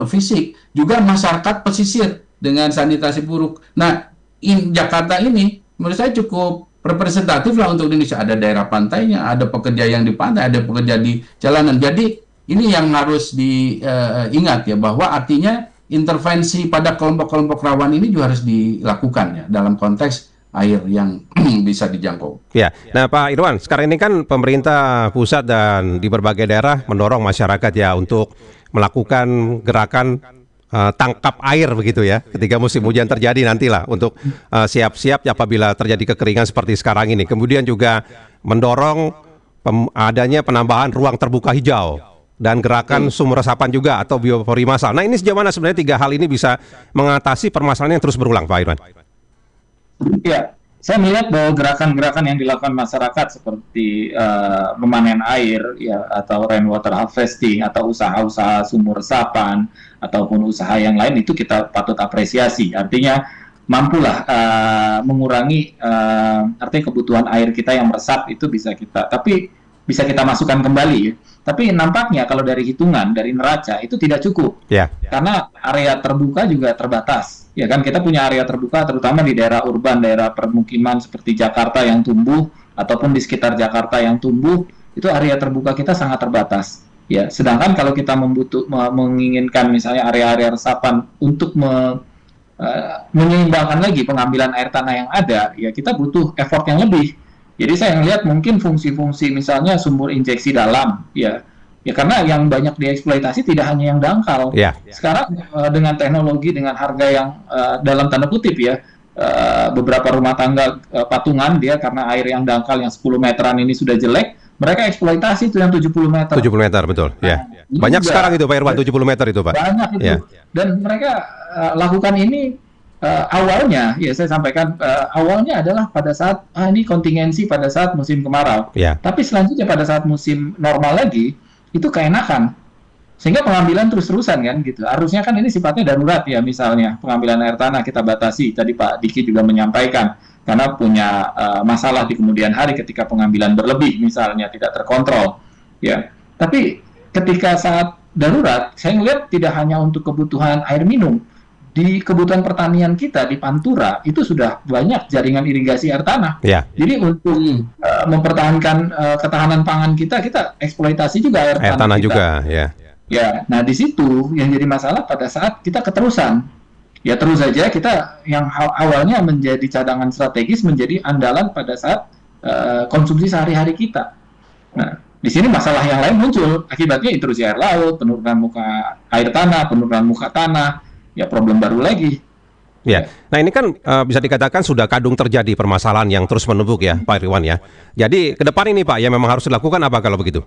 fisik, juga masyarakat pesisir dengan sanitasi buruk. Nah, Jakarta ini menurut saya cukup representatif lah untuk Indonesia. Ada daerah pantainya, ada pekerja yang di pantai, ada pekerja di jalanan. Jadi ini yang harus diingat ya, bahwa artinya intervensi pada kelompok-kelompok rawan ini juga harus dilakukan ya dalam konteks air yang bisa dijangkau. Ya, nah Pak Irwan, sekarang ini kan pemerintah pusat dan di berbagai daerah mendorong masyarakat ya untuk melakukan gerakan tangkap air begitu ya, ketika musim hujan terjadi nantilah untuk siap-siap apabila terjadi kekeringan seperti sekarang ini. Kemudian juga mendorong adanya penambahan ruang terbuka hijau dan gerakan sumur resapan juga atau biopori massal. Nah ini sejauh mana sebenarnya tiga hal ini bisa mengatasi permasalahan yang terus berulang, Pak Irwan? Ya, saya melihat bahwa gerakan-gerakan yang dilakukan masyarakat seperti memanen air, ya, atau rainwater harvesting, atau usaha-usaha sumur resapan, ataupun usaha yang lain itu kita patut apresiasi. Artinya mampulah mengurangi artinya kebutuhan air kita yang meresap itu bisa kita masukkan kembali. Tapi nampaknya kalau dari hitungan dari neraca itu tidak cukup, karena area terbuka juga terbatas. Ya kan, kita punya area terbuka terutama di daerah urban, daerah permukiman seperti Jakarta yang tumbuh ataupun di sekitar Jakarta yang tumbuh, itu area terbuka kita sangat terbatas. Ya, sedangkan kalau kita menginginkan misalnya area-area resapan untuk menyeimbangkan lagi pengambilan air tanah yang ada, ya kita butuh effort yang lebih. Jadi saya melihat mungkin fungsi-fungsi misalnya sumur injeksi dalam, ya karena yang banyak dieksploitasi tidak hanya yang dangkal. Sekarang dengan teknologi, dengan harga yang dalam tanda kutip ya, beberapa rumah tangga patungan dia karena air yang dangkal yang 10 meteran ini sudah jelek, mereka eksploitasi itu yang 70 meter. 70 meter, betul. Ya. Banyak sekarang itu Pak Irwan, 70 meter itu Pak. Banyak itu. Dan mereka lakukan ini awalnya, ya saya sampaikan, awalnya adalah pada saat ini kontingensi pada saat musim kemarau. Tapi selanjutnya pada saat musim normal lagi, itu keenakan. Sehingga pengambilan terus-terusan kan gitu. Harusnya kan ini sifatnya darurat ya, misalnya pengambilan air tanah kita batasi. Tadi Pak Diki juga menyampaikan, karena punya masalah di kemudian hari ketika pengambilan berlebih misalnya tidak terkontrol. Ya. Tapi ketika saat darurat, saya melihat tidak hanya untuk kebutuhan air minum, di kebutuhan pertanian kita di Pantura itu sudah banyak jaringan irigasi air tanah. Jadi untuk mempertahankan ketahanan pangan kita eksploitasi juga air tanah kita. Juga. Ya, nah di situ yang jadi masalah pada saat kita keterusan. Ya terus saja kita yang awalnya menjadi cadangan strategis menjadi andalan pada saat konsumsi sehari-hari kita. Nah, di sini masalah yang lain muncul akibatnya intrusi air laut, penurunan muka air tanah, penurunan muka tanah. Ya problem baru lagi. Nah ini kan bisa dikatakan sudah kadung terjadi permasalahan yang terus menumpuk ya Pak Irwan ya. Jadi ke depan ini Pak yang memang harus dilakukan apa kalau begitu?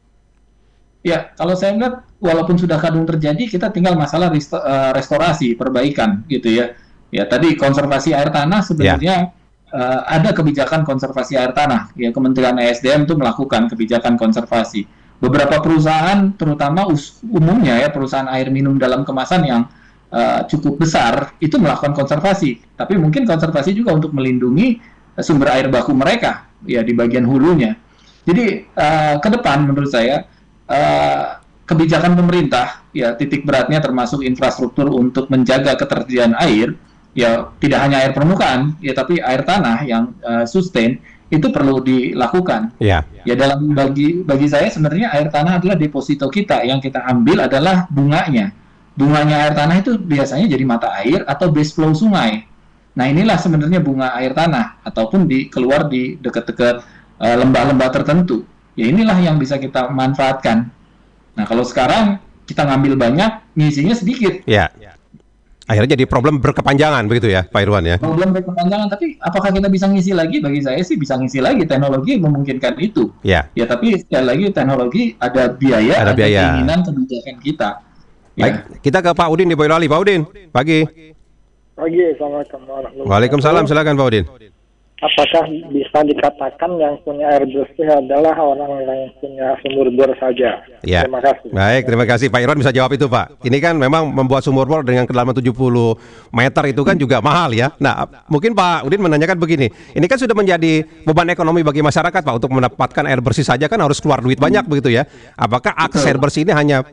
Ya kalau saya melihat walaupun sudah kadung terjadi kita tinggal masalah restorasi, perbaikan gitu ya. Ya tadi konservasi air tanah sebenarnya ada kebijakan konservasi air tanah. Ya Kementerian ESDM itu melakukan kebijakan konservasi. Beberapa perusahaan terutama umumnya ya perusahaan air minum dalam kemasan yang cukup besar itu melakukan konservasi, tapi mungkin konservasi juga untuk melindungi sumber air baku mereka ya di bagian hulunya. Jadi ke depan menurut saya kebijakan pemerintah ya titik beratnya termasuk infrastruktur untuk menjaga ketersediaan air ya tidak hanya air permukaan ya tapi air tanah yang sustain itu perlu dilakukan. Ya dalam bagi saya sebenarnya air tanah adalah deposito kita, yang kita ambil adalah bunganya. Bunganya air tanah itu biasanya jadi mata air atau base flow sungai. Nah inilah sebenarnya bunga air tanah ataupun keluar di dekat-dekat lembah-lembah tertentu. Ya inilah yang bisa kita manfaatkan. Nah kalau sekarang kita ngambil banyak, ngisinya sedikit. Akhirnya jadi problem berkepanjangan begitu ya Pak Irwan ya. Problem berkepanjangan, tapi apakah kita bisa ngisi lagi? Bagi saya sih bisa ngisi lagi, teknologi memungkinkan itu. Ya tapi sekali lagi teknologi ada biaya, ada keinginan kebijakan kita. Baik, kita ke Pak Udin di Boyolali. Pak Udin, pagi. Pagi, Assalamualaikum warahmatullahi wabarakatuh. Waalaikumsalam, silakan Pak Udin. Apakah bisa dikatakan yang punya air bersih adalah orang yang punya sumur bor saja? Terima kasih. Baik, terima kasih Pak Irwan bisa jawab itu Pak. Ini kan memang membuat sumur bor dengan kedalaman 70 meter itu kan juga mahal ya. Nah, mungkin Pak Udin menanyakan begini, ini kan sudah menjadi beban ekonomi bagi masyarakat Pak untuk mendapatkan air bersih saja kan harus keluar duit banyak begitu ya. Apakah akses air bersih ini hanya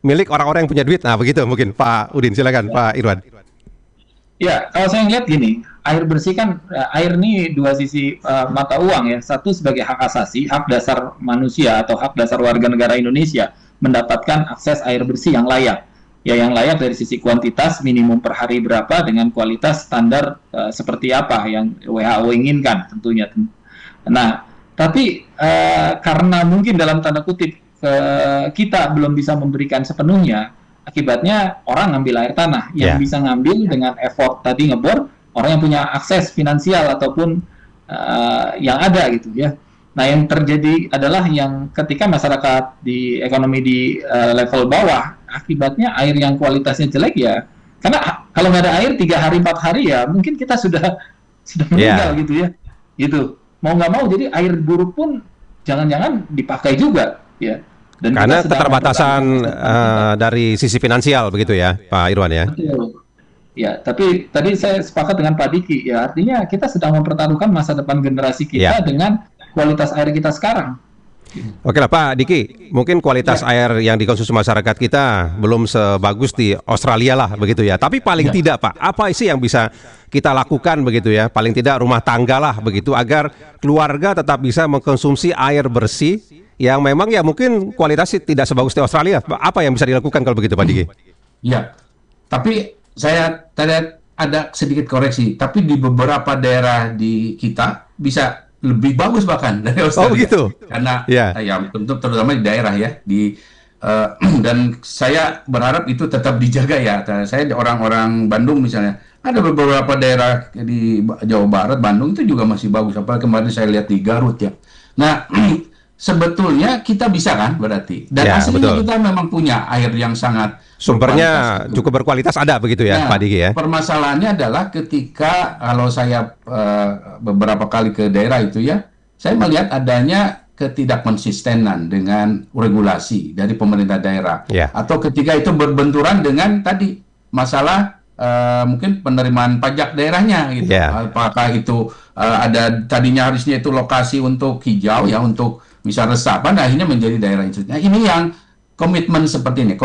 milik orang-orang yang punya duit. Nah, begitu mungkin Pak Udin, silakan Pak Irwan. Ya, kalau saya lihat gini, air bersih kan, air ini dua sisi mata uang ya. Satu sebagai hak asasi, hak dasar manusia atau hak dasar warga negara Indonesia mendapatkan akses air bersih yang layak. Ya, yang layak dari sisi kuantitas minimum per hari berapa dengan kualitas standar seperti apa yang WHO inginkan tentunya. Nah, tapi karena mungkin dalam tanda kutip kita belum bisa memberikan sepenuhnya, akibatnya orang ngambil air tanah yang bisa ngambil dengan effort tadi ngebor, orang yang punya akses finansial ataupun yang ada gitu ya. Nah, yang terjadi adalah yang ketika masyarakat di ekonomi di level bawah, akibatnya air yang kualitasnya jelek ya. Karena kalau nggak ada air 3 hari 4 hari ya mungkin kita sudah meninggal gitu ya. Gitu. Mau nggak mau jadi air buruk pun jangan-jangan dipakai juga ya. Dan karena keterbatasan dari sisi finansial begitu ya, Pak Irwan ya. Betul. Ya, tapi tadi saya sepakat dengan Pak Diki ya, artinya kita sedang mempertaruhkan masa depan generasi kita dengan kualitas air kita sekarang. Oke lah Pak Diki, mungkin kualitas air yang dikonsumsi masyarakat kita belum sebagus di Australia lah begitu ya. Tapi paling tidak Pak, apa sih yang bisa kita lakukan begitu ya? Paling tidak rumah tangga lah begitu agar keluarga tetap bisa mengkonsumsi air bersih yang memang ya mungkin kualitasnya tidak sebagus di Australia. Apa yang bisa dilakukan kalau begitu Pak Diki? Ya, tapi saya tadi ada sedikit koreksi. Tapi di beberapa daerah di kita bisa lebih bagus bahkan dari Australia. Oh begitu? Karena ya tentu terutama di daerah ya. Dan saya berharap itu tetap dijaga ya. Saya orang-orang Bandung misalnya. Ada beberapa daerah di Jawa Barat, Bandung itu juga masih bagus. Apalagi kemarin saya lihat di Garut ya. Nah, sebetulnya kita bisa kan berarti. Dan aslinya kita memang punya air yang sangat sumbernya cukup berkualitas ada begitu ya, Pak Diki ya. Permasalahannya adalah ketika kalau saya beberapa kali ke daerah itu ya, saya melihat adanya ketidakkonsistenan dengan regulasi dari pemerintah daerah. Atau ketika itu berbenturan dengan tadi masalah mungkin penerimaan pajak daerahnya gitu. Apakah itu ada tadinya harusnya itu lokasi untuk hijau ya, untuk bisa resapan, akhirnya menjadi daerah itu. Nah, ini yang komitmen seperti ini,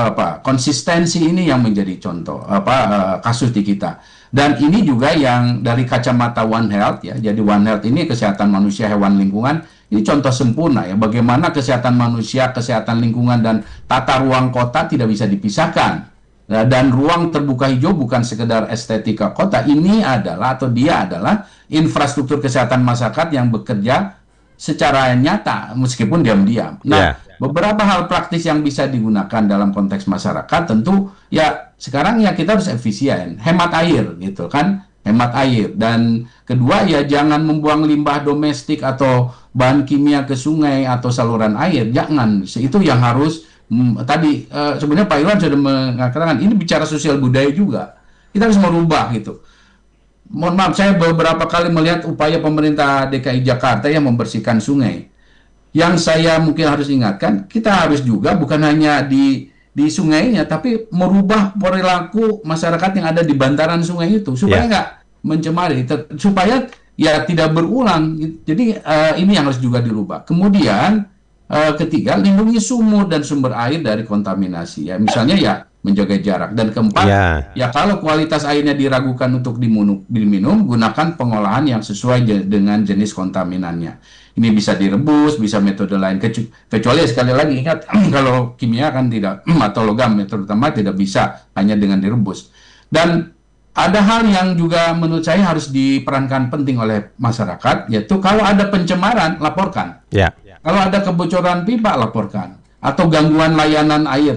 konsistensi ini yang menjadi contoh kasus di kita. Dan ini juga yang dari kacamata One Health ya. Jadi One Health ini kesehatan manusia, hewan, lingkungan. Ini contoh sempurna ya, bagaimana kesehatan manusia, kesehatan lingkungan dan tata ruang kota tidak bisa dipisahkan. Dan ruang terbuka hijau bukan sekedar estetika kota, ini adalah atau dia adalah infrastruktur kesehatan masyarakat yang bekerja secara nyata meskipun diam-diam. Nah, beberapa hal praktis yang bisa digunakan dalam konteks masyarakat tentu ya sekarang ya kita harus efisien, hemat air gitu kan, hemat air. Dan kedua ya jangan membuang limbah domestik atau bahan kimia ke sungai atau saluran air, jangan. Itu yang harus tadi sebenarnya Pak Irwan sudah mengatakan ini bicara sosial budaya juga. Kita harus merubah gitu. Mohon maaf, saya beberapa kali melihat upaya pemerintah DKI Jakarta yang membersihkan sungai. Yang saya mungkin harus ingatkan, kita harus juga bukan hanya di sungainya, tapi merubah perilaku masyarakat yang ada di bantaran sungai itu supaya nggak mencemari, supaya ya tidak berulang. Jadi ini yang harus juga dirubah. Kemudian ketiga, lindungi sumur dan sumber air dari kontaminasi. Ya, misalnya ya menjaga jarak. Dan keempat, ya kalau kualitas airnya diragukan untuk diminum, gunakan pengolahan yang sesuai dengan jenis kontaminannya. Ini bisa direbus, bisa metode lain. Kecuali sekali lagi ingat, kalau kimia kan tidak, atau logam terutama tidak bisa hanya dengan direbus. Dan ada hal yang juga menurut saya harus diperankan penting oleh masyarakat, yaitu kalau ada pencemaran, laporkan. Kalau ada kebocoran pipa, laporkan. Atau gangguan layanan air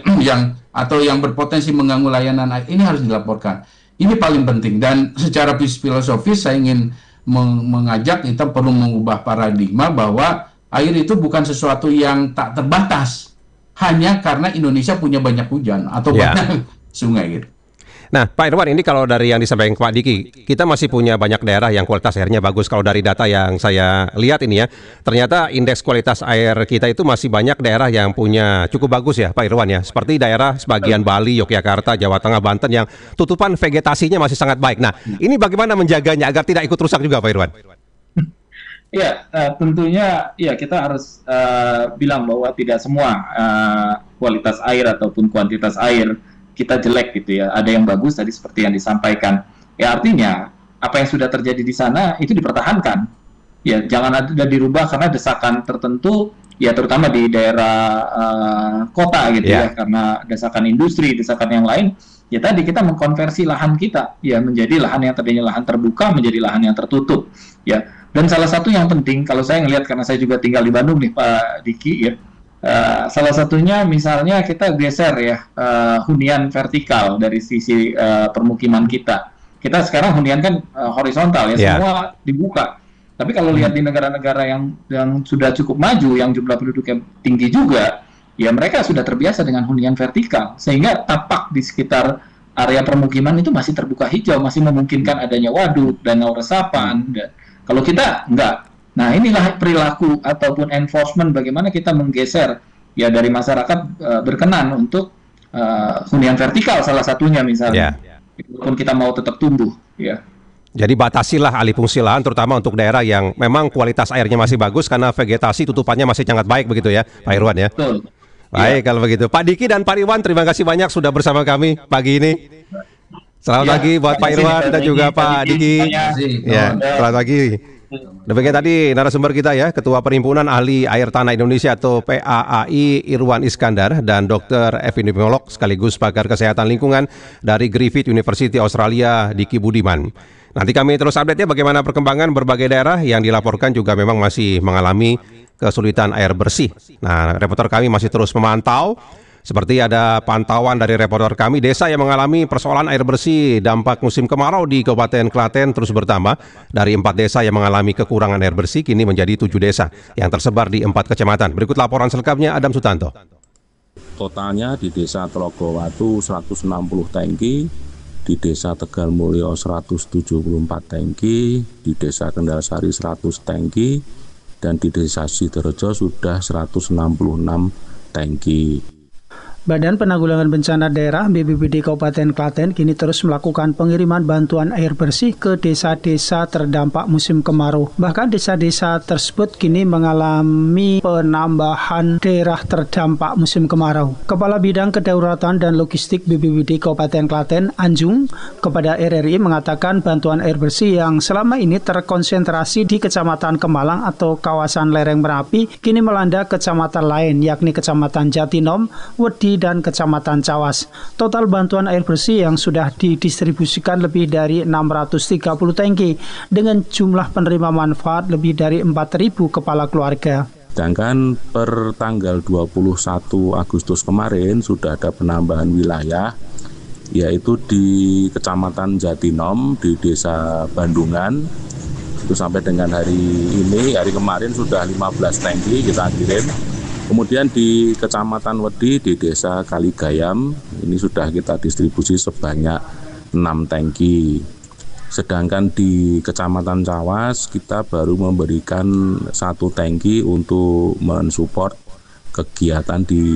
yang berpotensi mengganggu layanan air, ini harus dilaporkan. Ini paling penting. Dan secara filosofis saya ingin mengajak kita perlu mengubah paradigma bahwa air itu bukan sesuatu yang tak terbatas hanya karena Indonesia punya banyak hujan atau banyak sungai gitu. Nah, Pak Irwan, ini kalau dari yang disampaikan Pak Diki, kita masih punya banyak daerah yang kualitas airnya bagus. Kalau dari data yang saya lihat ini ya, ternyata indeks kualitas air kita itu masih banyak daerah yang punya cukup bagus ya, Pak Irwan ya. Seperti daerah sebagian Bali, Yogyakarta, Jawa Tengah, Banten yang tutupan vegetasinya masih sangat baik. Nah, ini bagaimana menjaganya agar tidak ikut rusak juga, Pak Irwan? Ya, tentunya ya kita harus bilang bahwa tidak semua kualitas air ataupun kuantitas air kita jelek gitu ya. Ada yang bagus tadi seperti yang disampaikan. Ya artinya apa yang sudah terjadi di sana itu dipertahankan. Ya jangan ada dirubah karena desakan tertentu, ya terutama di daerah kota gitu ya, karena desakan industri, desakan yang lain. Ya tadi kita mengkonversi lahan kita ya menjadi lahan yang tadinya lahan terbuka menjadi lahan yang tertutup ya. Dan salah satu yang penting kalau saya ngelihat, karena saya juga tinggal di Bandung nih Pak Diki ya, salah satunya misalnya kita geser ya hunian vertikal dari sisi permukiman kita. Kita sekarang hunian kan horizontal ya, semua dibuka. Tapi kalau lihat di negara-negara yang sudah cukup maju, yang jumlah penduduknya tinggi juga, ya mereka sudah terbiasa dengan hunian vertikal, sehingga tapak di sekitar area permukiman itu masih terbuka hijau, masih memungkinkan adanya waduk, danau resapan. Dan kalau kita enggak, nah inilah perilaku ataupun enforcement bagaimana kita menggeser ya dari masyarakat berkenan untuk hunian vertikal salah satunya misalnya, walaupun kita mau tetap tumbuh ya. Jadi batasilah alih fungsi lahan terutama untuk daerah yang memang kualitas airnya masih bagus karena vegetasi tutupannya masih sangat baik begitu ya Pak Irwan ya. Betul. Baik kalau begitu. Pak Diki dan Pak Irwan, terima kasih banyak sudah bersama kami pagi ini. Selamat pagi buat Pak Irwan dan juga Pak Diki. Ya, selamat pagi. Demikian tadi narasumber kita ya, Ketua Perhimpunan Ahli Air Tanah Indonesia atau PAAI Irwan Iskandar dan Dr. Epidemiolog sekaligus pakar kesehatan lingkungan dari Griffith University Australia Diki Budiman. Nanti kami terus update ya bagaimana perkembangan berbagai daerah yang dilaporkan juga memang masih mengalami kesulitan air bersih. Nah, reporter kami masih terus memantau. Seperti ada pantauan dari reporter kami, desa yang mengalami persoalan air bersih dampak musim kemarau di Kabupaten Klaten terus bertambah. Dari 4 desa yang mengalami kekurangan air bersih, kini menjadi 7 desa yang tersebar di 4 kecamatan. Berikut laporan selengkapnya Adam Sutanto. Totalnya di desa Telogowatu 160 tangki, di desa Tegal Mulyo 174 tangki, di desa Kendalsari 100 tangki, dan di desa Sidorejo sudah 166 tangki. Badan Penanggulangan Bencana Daerah BPBD Kabupaten Klaten kini terus melakukan pengiriman bantuan air bersih ke desa-desa terdampak musim kemarau. Bahkan desa-desa tersebut kini mengalami penambahan daerah terdampak musim kemarau. Kepala Bidang Kedaulatan dan Logistik BPBD Kabupaten Klaten, Anjung, kepada RRI mengatakan bantuan air bersih yang selama ini terkonsentrasi di Kecamatan Kemalang atau kawasan lereng Merapi kini melanda kecamatan lain, yakni Kecamatan Jatinom, Wedi, dan Kecamatan Cawas. Total bantuan air bersih yang sudah didistribusikan lebih dari 630 tangki dengan jumlah penerima manfaat lebih dari 4.000 kepala keluarga. Sedangkan per tanggal 21 Agustus kemarin sudah ada penambahan wilayah, yaitu di Kecamatan Jatinom di Desa Bandungan. Itu sampai dengan hari ini, hari kemarin sudah 15 tangki kita kirim. Kemudian di Kecamatan Wedi di Desa Kaligayam ini sudah kita distribusi sebanyak 6 tangki. Sedangkan di Kecamatan Cawas kita baru memberikan 1 tangki untuk mensupport kegiatan di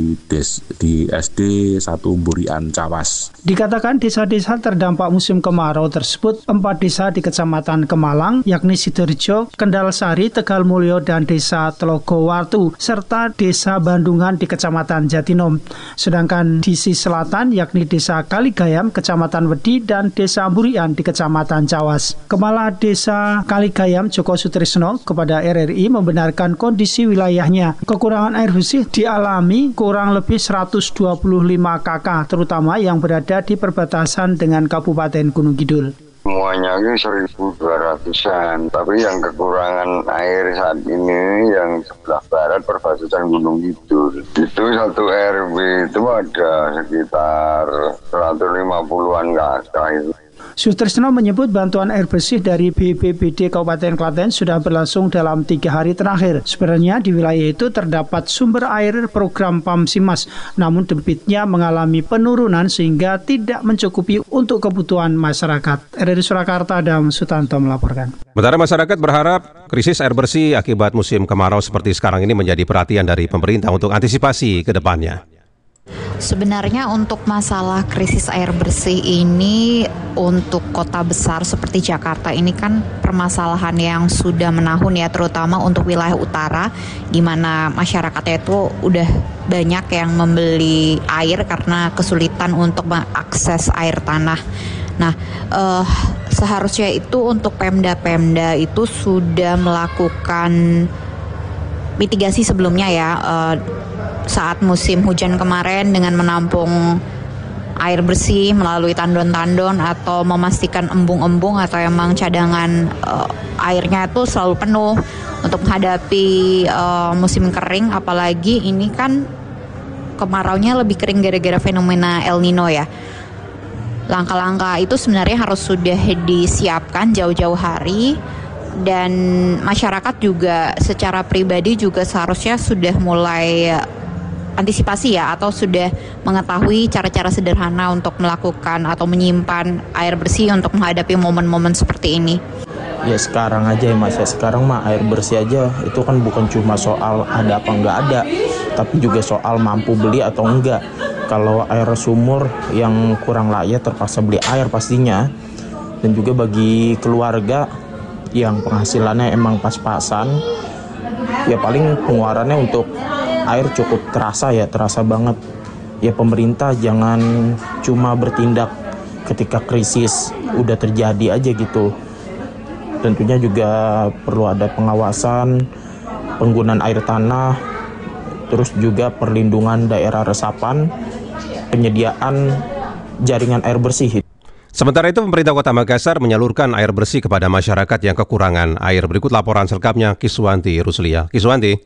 SD 1 Burian Cawas. Dikatakan desa-desa terdampak musim kemarau tersebut 4 desa di Kecamatan Kemalang yakni Sidorejo, Kendalsari, Tegal Mulyo, dan Desa Telogowatu serta Desa Bandungan di Kecamatan Jatinom. Sedangkan di sisi selatan yakni Desa Kaligayam, Kecamatan Wedi, dan Desa Burian di Kecamatan Cawas. Kepala Desa Kaligayam Joko Sutrisno kepada RRI membenarkan kondisi wilayahnya. Kekurangan air bersih dialami kurang lebih 125 KK, terutama yang berada di perbatasan dengan Kabupaten Gunung Kidul. Semuanya ini 1.200-an, tapi yang kekurangan air saat ini yang sebelah barat perbatasan Gunung Kidul. Itu 1 RW itu ada sekitar 150-an KK itu. Sutrisno menyebut bantuan air bersih dari BPBD Kabupaten Klaten sudah berlangsung dalam 3 hari terakhir. Sebenarnya di wilayah itu terdapat sumber air program PAMSIMAS, namun debitnya mengalami penurunan sehingga tidak mencukupi untuk kebutuhan masyarakat. RRI Surakarta, Adam Sutanto melaporkan. Sementara masyarakat berharap krisis air bersih akibat musim kemarau seperti sekarang ini menjadi perhatian dari pemerintah untuk antisipasi ke depannya. Sebenarnya untuk masalah krisis air bersih ini untuk kota besar seperti Jakarta ini kan permasalahan yang sudah menahun ya, terutama untuk wilayah utara di mana masyarakatnya itu udah banyak yang membeli air karena kesulitan untuk mengakses air tanah. Nah, seharusnya itu untuk Pemda-Pemda itu sudah melakukan mitigasi sebelumnya ya, saat musim hujan kemarin dengan menampung air bersih melalui tandon-tandon atau memastikan embung-embung atau emang cadangan airnya itu selalu penuh untuk menghadapi musim kering, apalagi ini kan kemaraunya lebih kering gara-gara fenomena El Nino ya. Langkah-langkah itu sebenarnya harus sudah disiapkan jauh-jauh hari, dan masyarakat juga secara pribadi juga seharusnya sudah mulai antisipasi ya, atau sudah mengetahui cara-cara sederhana untuk melakukan atau menyimpan air bersih untuk menghadapi momen-momen seperti ini. Ya sekarang aja ya Mas, ya sekarang mah air bersih aja itu kan bukan cuma soal ada apa nggak ada, tapi juga soal mampu beli atau enggak. Kalau air sumur yang kurang layak terpaksa beli air pastinya, dan juga bagi keluarga yang penghasilannya emang pas-pasan, ya paling pengeluarannya untuk air cukup terasa banget. Ya pemerintah jangan cuma bertindak ketika krisis udah terjadi aja gitu. Tentunya juga perlu ada pengawasan penggunaan air tanah, terus juga perlindungan daerah resapan, penyediaan jaringan air bersih. Sementara itu, pemerintah Kota Makassar menyalurkan air bersih kepada masyarakat yang kekurangan air. Berikut laporan selengkapnya Kiswanti Ruslia. Kiswanti.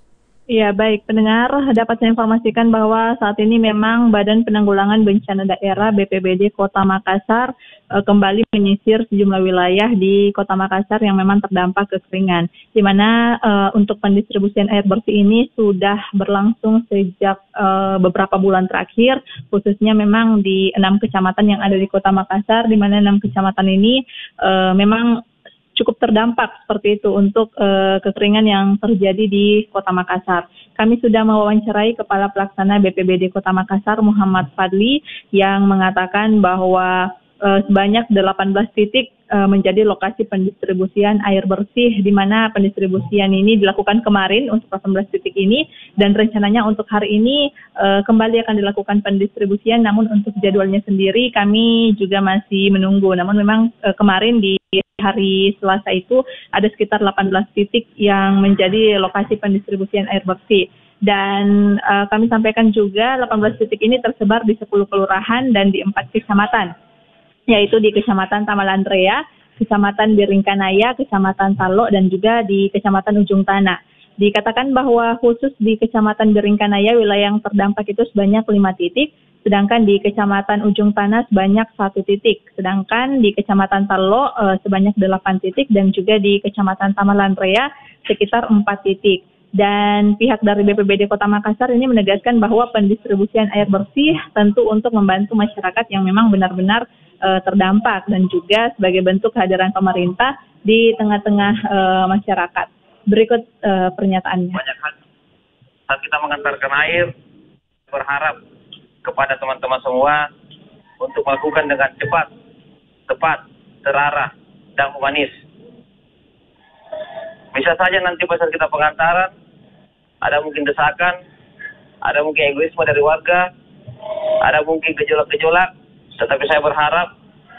Ya, baik pendengar, dapat saya informasikan bahwa saat ini memang Badan Penanggulangan Bencana Daerah BPBD Kota Makassar kembali menyisir sejumlah wilayah di Kota Makassar yang memang terdampak kekeringan, di mana untuk pendistribusian air bersih ini sudah berlangsung sejak beberapa bulan terakhir, khususnya memang di 6 kecamatan yang ada di Kota Makassar, di mana 6 kecamatan ini memang cukup terdampak seperti itu untuk kekeringan yang terjadi di Kota Makassar. Kami sudah mewawancarai Kepala Pelaksana BPBD Kota Makassar Muhammad Fadli yang mengatakan bahwa sebanyak 18 titik menjadi lokasi pendistribusian air bersih, di mana pendistribusian ini dilakukan kemarin untuk 18 titik ini, dan rencananya untuk hari ini kembali akan dilakukan pendistribusian, namun untuk jadwalnya sendiri kami juga masih menunggu. Namun memang kemarin di hari Selasa itu ada sekitar 18 titik yang menjadi lokasi pendistribusian air bersih. Dan kami sampaikan juga 18 titik ini tersebar di 10 kelurahan dan di 4 kecamatan, yaitu di Kecamatan Tamalandrea, Kecamatan Biringkanaya, Kecamatan Talok, dan juga di Kecamatan Ujung Tanah. Dikatakan bahwa khusus di Kecamatan Biringkanaya wilayah yang terdampak itu sebanyak 5 titik, sedangkan di Kecamatan Ujung Tanah sebanyak 1 titik, sedangkan di Kecamatan Talok sebanyak 8 titik, dan juga di Kecamatan Tamalandrea sekitar 4 titik. Dan pihak dari BPBD Kota Makassar ini menegaskan bahwa pendistribusian air bersih tentu untuk membantu masyarakat yang memang benar-benar terdampak, dan juga sebagai bentuk kehadiran pemerintah di tengah-tengah masyarakat. Berikut pernyataannya. Banyak hal saat kita mengantarkan air, berharap kepada teman-teman semua untuk melakukan dengan cepat, tepat, terarah, dan humanis. Bisa saja nanti pada saat kita pengantaran, ada mungkin desakan, ada mungkin egoisme dari warga, ada mungkin gejolak-gejolak, tetapi saya berharap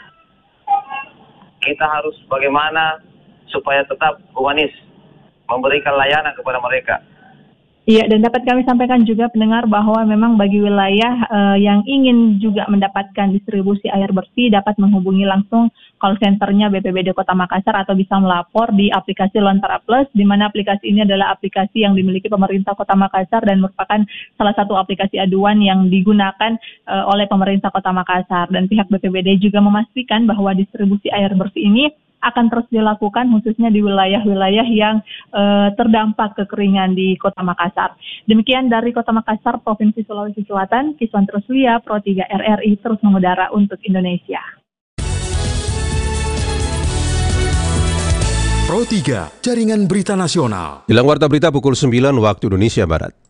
kita harus bagaimana supaya tetap humanis, memberikan layanan kepada mereka. Iya, dan dapat kami sampaikan juga pendengar bahwa memang bagi wilayah yang ingin juga mendapatkan distribusi air bersih dapat menghubungi langsung call centernya BPBD Kota Makassar atau bisa melapor di aplikasi Lontara Plus, di mana aplikasi ini adalah aplikasi yang dimiliki pemerintah Kota Makassar dan merupakan salah satu aplikasi aduan yang digunakan oleh pemerintah Kota Makassar. Dan pihak BPBD juga memastikan bahwa distribusi air bersih ini akan terus dilakukan khususnya di wilayah-wilayah yang terdampak kekeringan di Kota Makassar. Demikian dari Kota Makassar, Provinsi Sulawesi Selatan, Kiswanti Ruslia, Pro 3 RRI terus mengudara untuk Indonesia. Pro 3, Jaringan Berita Nasional. Jelang Warta Berita pukul 9 waktu Indonesia Barat.